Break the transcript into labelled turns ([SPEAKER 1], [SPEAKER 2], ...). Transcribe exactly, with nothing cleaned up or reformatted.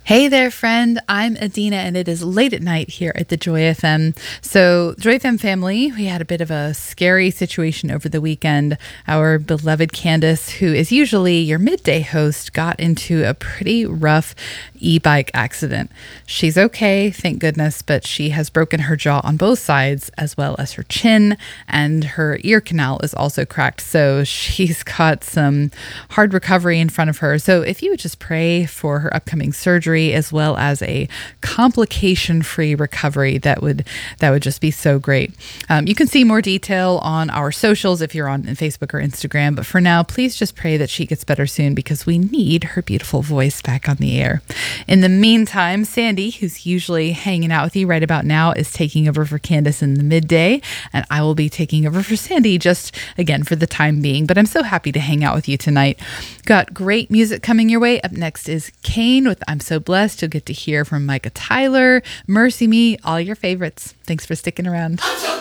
[SPEAKER 1] Hey there, friend. I'm Adina, and it is late at night here at the Joy F M. So, Joy F M family, we had a bit of a scary situation over the weekend. Our beloved Candace, who is usually your midday host, got into a pretty rough e-bike accident. She's okay, thank goodness, but she has broken her jaw on both sides, as well as her chin, and her ear canal is also cracked. So, she's got some hard recovery in front of her. So, if you would just pray for her upcoming surgery, as well as a complication-free recovery, that would that would just be so great. Um, you can see more detail on our socials if you're on Facebook or Instagram. But for now, please just pray that she gets better soon, because we need her beautiful voice back on the air. In the meantime, Sandy, who's usually hanging out with you right about now, is taking over for Candace in the midday, and I will be taking over for Sandy just again for the time being. But I'm so happy to hang out with you tonight. Got great music coming your way. Up next is Kane with I'm So Blessed. You'll get to hear from Micah Tyler, Mercy Me, all your favorites. Thanks for sticking around.